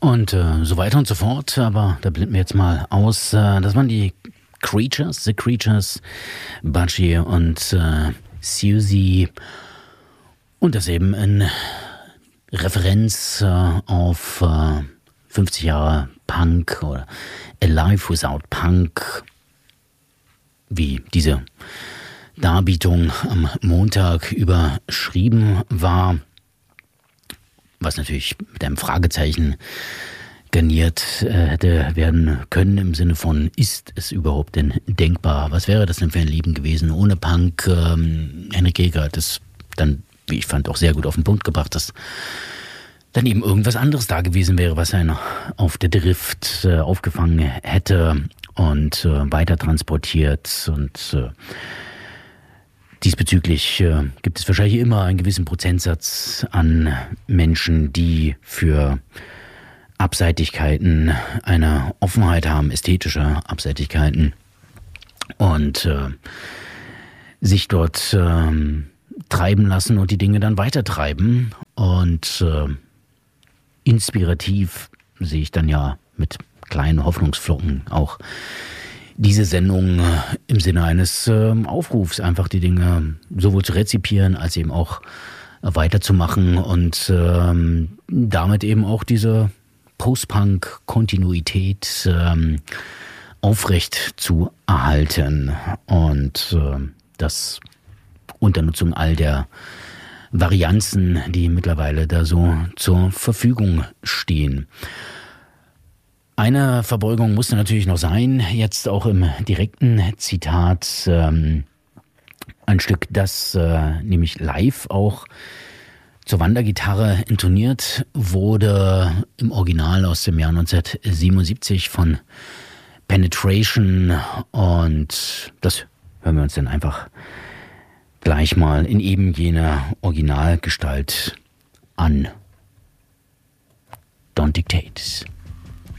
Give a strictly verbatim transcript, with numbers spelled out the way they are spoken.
Und äh, so weiter und so fort, aber da blenden wir jetzt mal aus. Äh, das waren die Creatures, The Creatures, Budgie und äh, Susie. Und das eben in Referenz äh, auf äh, fünfzig Jahre Punk oder Alive Without Punk, wie diese Darbietung am Montag überschrieben war, was natürlich mit einem Fragezeichen garniert äh, hätte werden können im Sinne von, ist es überhaupt denn denkbar? Was wäre das denn für ein Leben gewesen ohne Punk? Ähm, Henrik Jäger hat es dann, wie ich fand, auch sehr gut auf den Punkt gebracht, dass dann eben irgendwas anderes da gewesen wäre, was einen auf der Drift äh, aufgefangen hätte und äh, weiter transportiert. Und äh, diesbezüglich äh, gibt es wahrscheinlich immer einen gewissen Prozentsatz an Menschen, die für Abseitigkeiten eine Offenheit haben, ästhetische Abseitigkeiten und äh, sich dort äh, treiben lassen und die Dinge dann weitertreiben. Und äh, inspirativ sehe ich dann ja mit kleinen Hoffnungsflocken auch diese Sendung äh, im Sinne eines äh, Aufrufs, einfach die Dinge sowohl zu rezipieren als eben auch äh, weiterzumachen und äh, damit eben auch diese Post-Punk-Kontinuität ähm, aufrecht zu erhalten und äh, das unter Nutzung all der Varianzen, die mittlerweile da so zur Verfügung stehen. Eine Verbeugung musste natürlich noch sein, jetzt auch im direkten Zitat, ähm, ein Stück, das äh, nämlich live auch zur Wandergitarre intoniert wurde, im Original aus dem Jahr neunzehnhundertsiebenundsiebzig von Penetration, und das hören wir uns dann einfach gleich mal in eben jener Originalgestalt an. Don't Dictate.